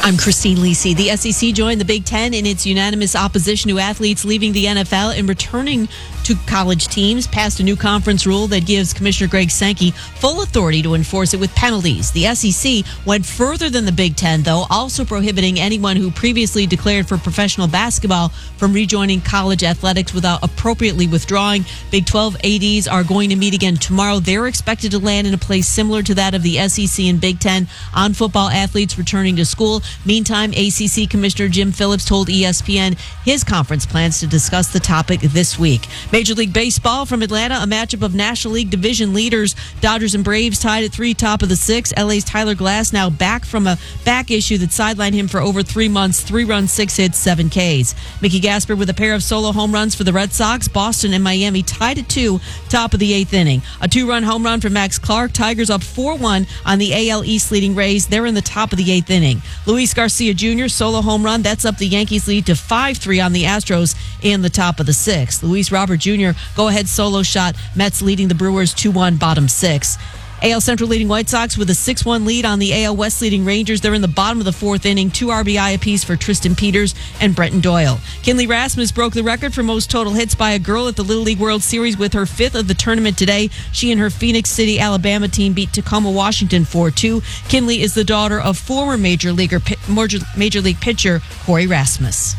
I'm Christine Lisi. The SEC joined the Big Ten in its unanimous opposition to athletes leaving the NFL and returning to college teams, passed a new conference rule that gives Commissioner Greg Sankey full authority to enforce it with penalties. The SEC went further than the Big Ten, though, also prohibiting anyone who previously declared for professional basketball from rejoining college athletics without appropriately withdrawing. Big 12 ADs are going to meet again tomorrow. They're expected to land in a place similar to that of the SEC and Big Ten on football athletes returning to school. Meantime, ACC Commissioner Jim Phillips told ESPN his conference plans to discuss the topic this week. Major League Baseball from Atlanta, a matchup of National League division leaders. Dodgers and Braves tied at 3, top of the 6. LA's Tyler Glass now back from a back issue that sidelined him for over 3 months. 3 runs, 6 hits, 7 Ks. Mickey Gasper with a pair of solo home runs for the Red Sox. Boston and Miami tied at 2, top of the 8th inning. A 2-run home run for Max Clark. Tigers up 4-1 on the AL East leading Rays. They're in the top of the 8th inning. Luis Garcia Jr. solo home run. That's up the Yankees lead to 5-3 on the Astros in the top of the 6th. Luis Robert Jr. go-ahead solo shot. Mets leading the Brewers 2-1 bottom 6. AL Central leading White Sox with a 6-1 lead on the AL West leading Rangers. They're in the bottom of the 4th inning. 2 RBI apiece for Tristan Peters and Brenton Doyle. Kinley Rasmus broke the record for most total hits by a girl at the Little League World Series with her 5th of the tournament today. She and her Phoenix City, Alabama team beat Tacoma, Washington 4-2. Kinley is the daughter of former Major League pitcher Corey Rasmus.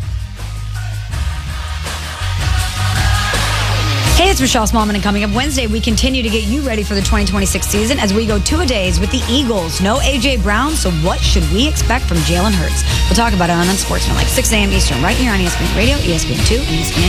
Hey, it's Michelle Smallman, and coming up Wednesday, we continue to get you ready for the 2026 season as we go 2-a-days with the Eagles. No A.J. Brown, so what should we expect from Jalen Hurts? We'll talk about it on Unsportsmanlike, 6 a.m. Eastern, right here on ESPN Radio, ESPN2, and ESPN.